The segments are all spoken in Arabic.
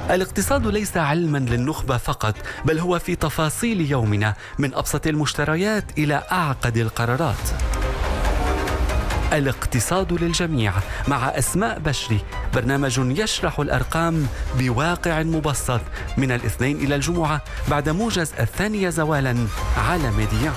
الاقتصاد ليس علما للنخبة فقط، بل هو في تفاصيل يومنا، من أبسط المشتريات إلى أعقد القرارات. الاقتصاد للجميع مع أسماء بشري، برنامج يشرح الأرقام بواقع مبسط، من الاثنين إلى الجمعة بعد موجز 2 زوالا على ميديا.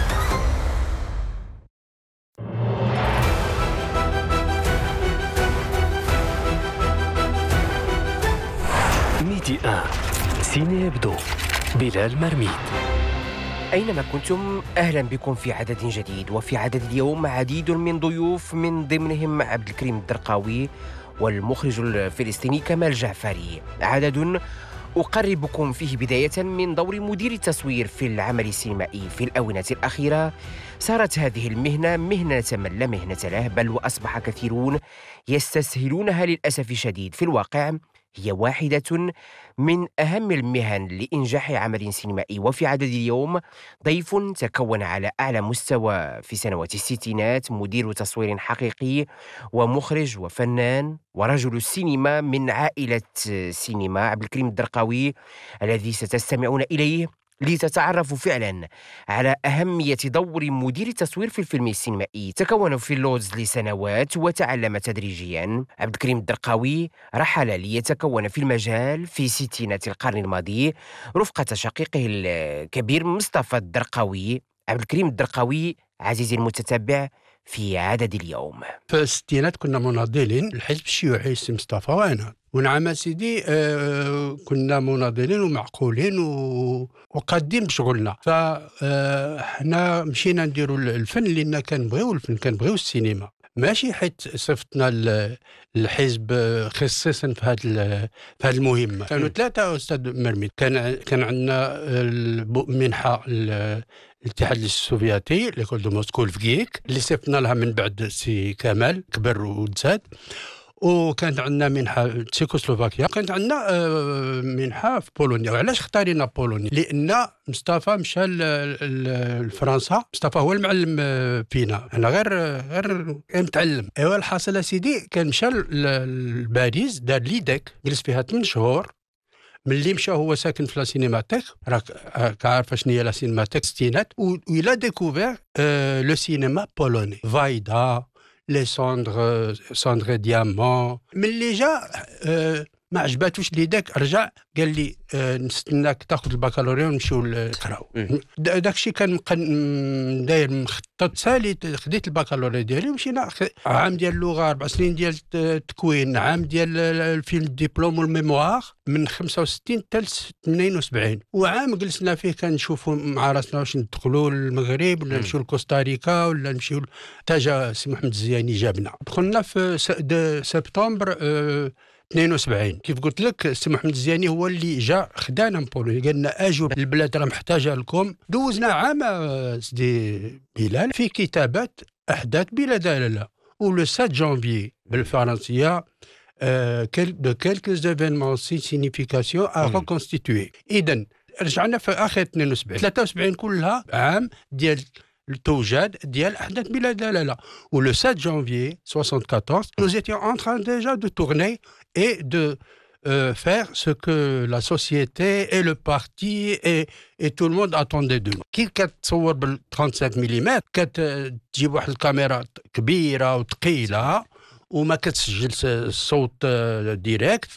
ميديا سيني يبدو بلال مرميد. أينما كنتم أهلا بكم في عدد جديد، وفي عدد اليوم عديد من ضيوف، من ضمنهم عبد الكريم الدرقاوي والمخرج الفلسطيني كمال جعفري. عدد أقربكم فيه بداية من دور مدير التصوير في العمل السينمائي. في الآونة الأخيرة صارت هذه المهنة مهنة من لا مهنة له، بل وأصبح كثيرون يستسهلونها للأسف الشديد. في الواقع هي واحدة من أهم المهن لإنجاح عمل سينمائي. وفي عدد اليوم ضيف تكون على أعلى مستوى في سنوات الستينات، مدير تصوير حقيقي ومخرج وفنان ورجل السينما من عائلة سينما، عبد الكريم الدرقاوي، الذي ستستمعون إليه لتتعرفوا فعلا على أهمية دور مدير التصوير في الفيلم السينمائي. تكون في اللودز لسنوات وتعلم تدريجيا. عبد الكريم الدرقاوي رحل ليتكون في المجال في ستينات القرن الماضي رفقة شقيقه الكبير مصطفى الدرقاوي. عبد الكريم الدرقاوي عزيزي المتتبع في عدد اليوم. في الستينات كنا مناضلين الحزب الشيوعي سي مصطفى وانا ونعم سيدي كنا مناضلين ومعقولين وقادين بشغلنا. فاحنا مشينا نديروا الفن لأننا كنبغيو الفن، كنبغيو السينما، ماشي حيت صفتنا الحزب خصيصا في هذه المهمه. كانوا 3 استاذ مرميد. كان عندنا منحه الاتحاد السوفيتي ليكول دو موسكو الفكيك اللي صيفطنا لها من بعد سي كمال كبر وتزاد، وكانت عندنا منحه تشيكوسلوفاكيا، كانت عندنا منحه في بولونيا. وعلاش اختارينا بولونيا؟ لان مصطفى مشى لفرنسا. مصطفى هو المعلم فينا، انا غير متعلم. ايوا الحاصل سيدي كان مشى لباريس، دار ليدك، جلس فيها 8 شهور. ملي مشى هو ساكن في لا سينماتيك، راك عارفه شنو هي لا سينماتيك ستينات، ويلا ديكوفير لو سينما بولوني، فايدا، لي ساندغ ديامون. ملي جا ما عجباتوش ليداك، رجع قال لي نستناك تاخذ البكالوريا ونمشيو نقراو. داكشي كان داير مخطط سالي. خديت البكالوريا ديالي ومشينا عام ديال اللغه، 4 سنين ديال التكوين، عام ديال الفيلم الدبلوم والميموار من 65 حتى 78، وعام جلسنا فيه كنشوفوا مع راسنا واش ندخلوا للمغرب ولا نمشيو لكوستاريكا ولا نمشيو. تاجا سي محمد الزياني جابنا، دخلنا في سبتمبر 72. كيف قلت لك سي محمد الزياني هو اللي جا خدانا من بولونيا، قال لنا اجوا البلاد راه محتاجه لكم. دوزنا عام سيدي بلال في كتابه احداث بلا دلاله. ولو 7 جانفي بالفرنسيه de quelques événements sans signification à reconstituer. إذن رجعنا في آخر 72. 73 كلها عام ديال التوجد ديال أحداث بلا دلالة. le 7 janvier 74 nous étions en train déjà de tourner et de faire ce que la société et le parti et tout le monde attendait de nous. كي كتصور بال 35 ملم كتجيب واحد الكاميرا كبيرة وثقيلة وما كتسجل الصوت ديريكت،